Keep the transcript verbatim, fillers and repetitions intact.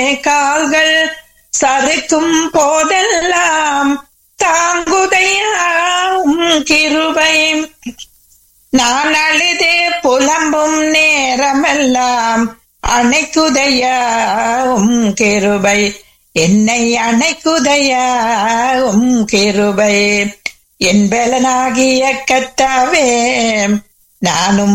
கால்கள் சறுக்கும் போதெல்லாம் தாங்குதையாம் கிருபை. நான் அழுதே புலம்பும் நேரமெல்லாம் அணைக்குதையாம் கிருபை. என்னை அணைக்குதையாம் கிருபை. என் பலனாகிய கர்த்தாவே, நானும்